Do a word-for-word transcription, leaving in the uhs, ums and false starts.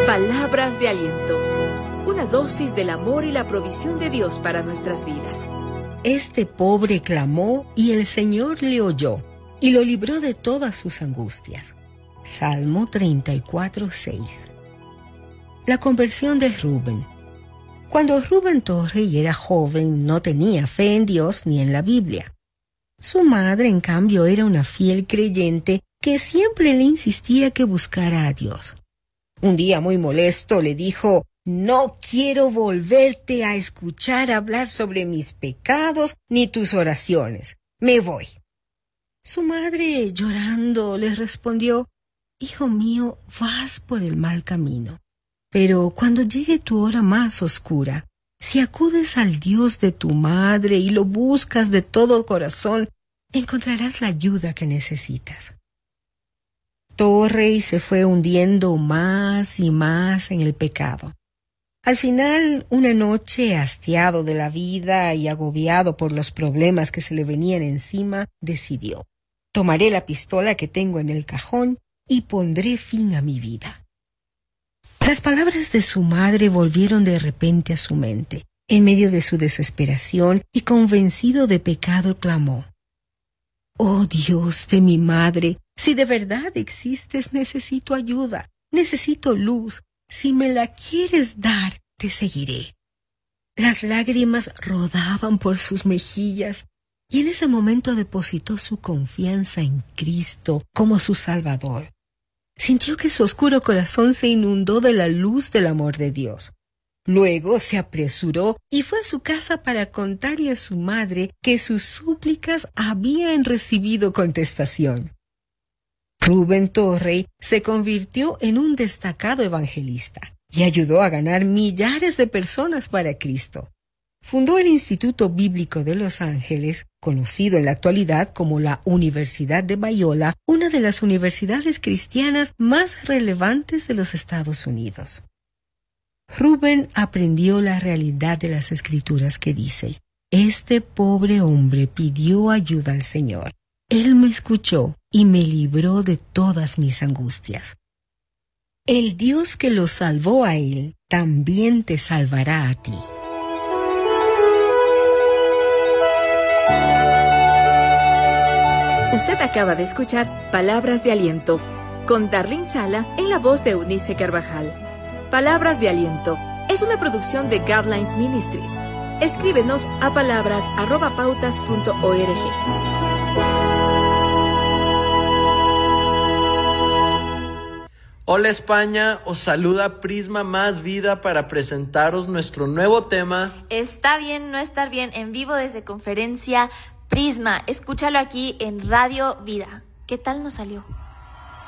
Palabras de aliento. Una dosis del amor y la provisión de Dios para nuestras vidas. Este pobre clamó y el Señor le oyó y lo libró de todas sus angustias. Salmo treinta y cuatro, seis. La conversión de Rubén. Cuando Rubén Torrey era joven, no tenía fe en Dios ni en la Biblia. Su madre, en cambio, era una fiel creyente que siempre le insistía que buscara a Dios. Un día, muy molesto, le dijo: «No quiero volverte a escuchar hablar sobre mis pecados ni tus oraciones. Me voy». Su madre, llorando, le respondió: «Hijo mío, vas por el mal camino. Pero cuando llegue tu hora más oscura, si acudes al Dios de tu madre y lo buscas de todo corazón, encontrarás la ayuda que necesitas». Torrey se fue hundiendo más y más en el pecado. Al final, una noche, hastiado de la vida y agobiado por los problemas que se le venían encima, decidió: «Tomaré la pistola que tengo en el cajón y pondré fin a mi vida». Las palabras de su madre volvieron de repente a su mente. En medio de su desesperación y convencido de pecado, clamó: «Oh Dios de mi madre, si de verdad existes, necesito ayuda, necesito luz. Si me la quieres dar, te seguiré». Las lágrimas rodaban por sus mejillas y en ese momento depositó su confianza en Cristo como su Salvador. Sintió que su oscuro corazón se inundó de la luz del amor de Dios. Luego se apresuró y fue a su casa para contarle a su madre que sus súplicas habían recibido contestación. Rubén Torrey se convirtió en un destacado evangelista y ayudó a ganar millares de personas para Cristo. Fundó el Instituto Bíblico de Los Ángeles, conocido en la actualidad como la Universidad de Biola, una de las universidades cristianas más relevantes de los Estados Unidos. Rubén aprendió la realidad de las Escrituras que dice: «Este pobre hombre pidió ayuda al Señor. Él me escuchó y me libró de todas mis angustias». El Dios que lo salvó a él también te salvará a ti. Usted acaba de escuchar Palabras de Aliento con Darlene Sala en la voz de Eunice Carvajal. Palabras de Aliento es una producción de Guidelines Ministries. Escríbenos a palabras arroba pautas punto org. Hola España, os saluda Prisma Más Vida para presentaros nuestro nuevo tema. Está bien no estar bien, en vivo desde Conferencia Prisma. Escúchalo aquí en Radio Vida. ¿Qué tal nos salió?